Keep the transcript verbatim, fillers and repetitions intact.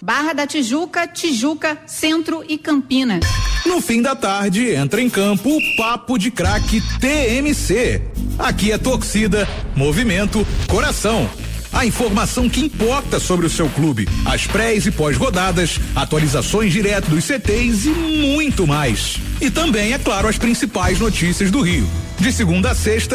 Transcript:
Barra da Tijuca, Tijuca, Centro e Campinas. No fim da tarde, entra em campo o Papo de Craque T M C. Aqui é torcida, movimento, coração. A informação que importa sobre o seu clube, as prés e pós-rodadas, atualizações direto dos C Tês e muito mais. E também, é claro, as principais notícias do Rio. De segunda a sexta,